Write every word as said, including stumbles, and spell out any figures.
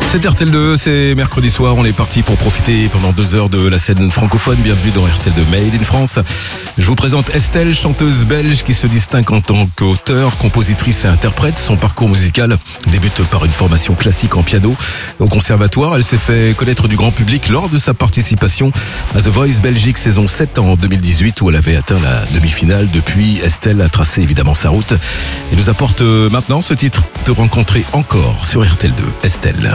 C'est R T L deux, c'est mercredi soir, on est parti pour profiter pendant deux heures de la scène francophone. Bienvenue dans R T L deux Made in France. Je vous présente Estelle, chanteuse belge qui se distingue en tant qu'auteure, compositrice et interprète. Son parcours musical débute par une formation classique en piano au conservatoire. Elle s'est fait connaître du grand public lors de sa participation à The Voice Belgique saison sept en deux mille dix-huit où elle avait atteint la demi-finale. Depuis, Estelle a tracé évidemment sa route et nous apporte maintenant ce titre, Te rencontrer encore sur R T L deux. Estelle.